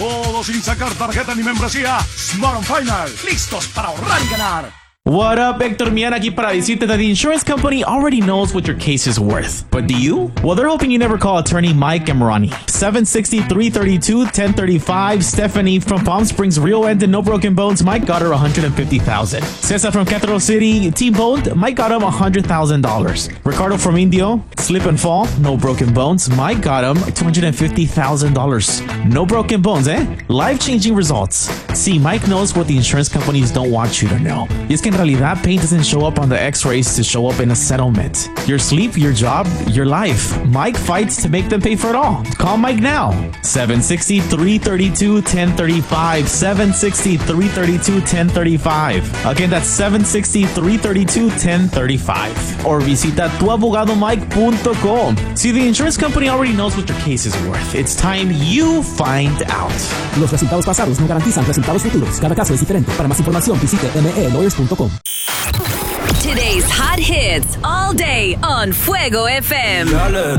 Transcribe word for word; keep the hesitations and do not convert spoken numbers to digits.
Todo sin sacar tarjeta ni membresía. Smart on Final. Listos para ahorrar y ganar. What up, Hector Mian aquí para decirte that the insurance company already knows what your case is worth. But do you? Well, they're hoping you never call attorney Mike Amrani. seven sixty, three thirty-two, ten thirty-five. Stephanie from Palm Springs, Rio End and No Broken Bones. Mike got her one hundred fifty thousand dollars. Cesar from Cathedral City, T-boned. Mike got him one hundred thousand dollars. Ricardo from Indio, slip and fall, no broken bones. Mike got him two hundred fifty thousand dollars. No broken bones, eh? Life-changing results. See, Mike knows what the insurance companies don't want you to know. Y es que en realidad, pain doesn't show up on the x-rays to show up in a settlement. Your sleep, your job, your life. Mike fights to make them pay for it all. Call Mike now. seven sixty, three thirty-two, ten thirty-five. seven sixty, three thirty-two, ten thirty-five. Again, that's seven sixty, three thirty-two, ten thirty-five. Or visita tu abogado mike punto com. See, the insurance company already knows what your case is worth. It's time you find out. Los resultados pasados no garantizan resultados futuros. Cada caso es diferente. Para más información, visite m e lawyers punto com. Today's hot hits all day on Fuego F M.